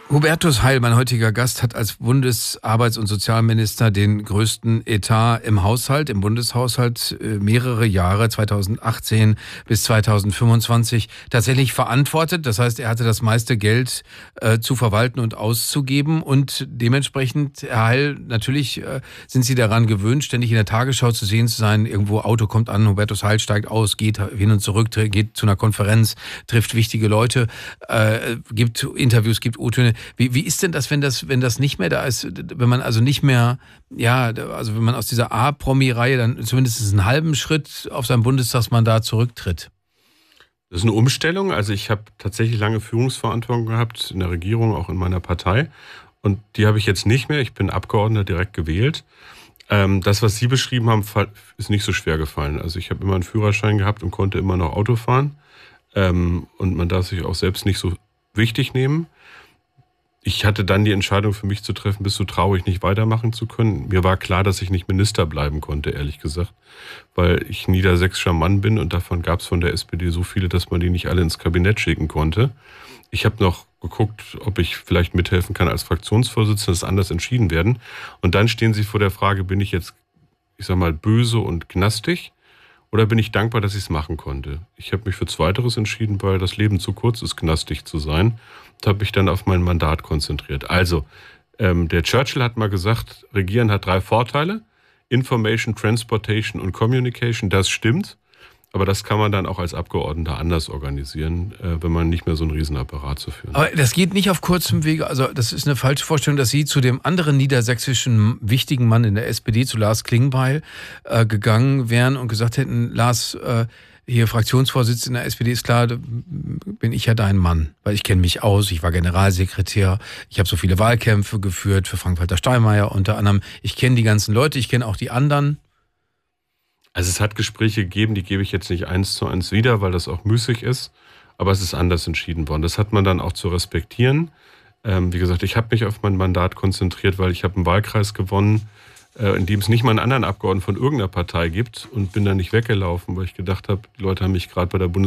Hubertus Heil, mein heutiger Gast, hat als Bundesarbeits- und Sozialminister den größten Etat im Haushalt, im Bundeshaushalt, mehrere Jahre, 2018 bis 2025, tatsächlich verantwortet. Das heißt, er hatte das meiste Geld zu verwalten und auszugeben. Und dementsprechend, Herr Heil, natürlich sind Sie daran gewöhnt, ständig in der Tagesschau zu sehen zu sein. Irgendwo Auto kommt an, Hubertus Heil steigt aus, geht hin und zurück, geht zu einer Konferenz, trifft wichtige Leute, gibt Interviews, gibt O-Töne. Wie ist denn das, wenn das nicht mehr da ist, wenn man also nicht mehr, also wenn man aus dieser A-Promi-Reihe dann zumindest einen halben Schritt auf sein Bundestagsmandat zurücktritt? Das ist eine Umstellung. Also ich habe tatsächlich lange Führungsverantwortung gehabt in der Regierung, auch in meiner Partei. Und die habe ich jetzt nicht mehr. Ich bin Abgeordneter direkt gewählt. Das, was Sie beschrieben haben, ist nicht so schwer gefallen. Also ich habe immer einen Führerschein gehabt und konnte immer noch Auto fahren. Und man darf sich auch selbst nicht so wichtig nehmen. Ich hatte dann die Entscheidung für mich zu treffen, bist du traurig, nicht weitermachen zu können. Mir war klar, dass ich nicht Minister bleiben konnte, ehrlich gesagt, weil ich niedersächsischer Mann bin und davon gab es von der SPD so viele, dass man die nicht alle ins Kabinett schicken konnte. Ich habe noch geguckt, ob ich vielleicht mithelfen kann als Fraktionsvorsitzender, dass anders entschieden werden. Und dann stehen Sie vor der Frage, bin ich jetzt, ich sag mal, böse und gnastig? Oder bin ich dankbar, dass ich es machen konnte? Ich habe mich für Zweiteres entschieden, weil das Leben zu kurz ist, gnastig zu sein. Da habe ich dann auf mein Mandat konzentriert. Also, der Churchill hat mal gesagt, Regieren hat 3 Vorteile. Information, Transportation und Communication, das stimmt. Aber das kann man dann auch als Abgeordneter anders organisieren, wenn man nicht mehr so einen Riesenapparat zu führen hat. Aber das geht nicht auf kurzem Wege. Also das ist eine falsche Vorstellung, dass Sie zu dem anderen niedersächsischen wichtigen Mann in der SPD, zu Lars Klingbeil, gegangen wären und gesagt hätten, Lars, hier Fraktionsvorsitzender in der SPD, ist klar, bin ich ja dein Mann. Weil ich kenne mich aus, ich war Generalsekretär, ich habe so viele Wahlkämpfe geführt für Frank-Walter Steinmeier unter anderem. Ich kenne die ganzen Leute, ich kenne auch die anderen. Also es hat Gespräche gegeben, die gebe ich jetzt nicht 1:1 wieder, weil das auch müßig ist, aber es ist anders entschieden worden. Das hat man dann auch zu respektieren. Wie gesagt, ich habe mich auf mein Mandat konzentriert, weil ich habe einen Wahlkreis gewonnen, in dem es nicht mal einen anderen Abgeordneten von irgendeiner Partei gibt und bin da nicht weggelaufen, weil ich gedacht habe, die Leute haben mich gerade bei der